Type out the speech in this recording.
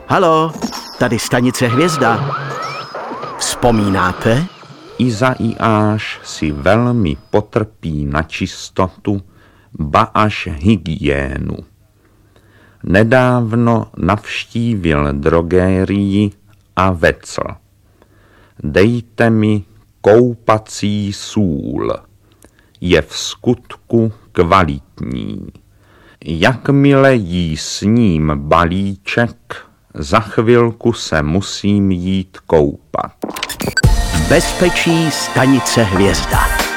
Halo, tady stanice Hvězda. Vzpomínáte? Izaiáš si velmi potrpí na čistotu, ba až hygienu. Nedávno navštívil drogérii a vecl. Dejte mi koupací sůl. Je v skutku kvalitní. Jakmile jí s ním balíček, za chvilku se musím jít koupat. V bezpečí stanice Hvězda.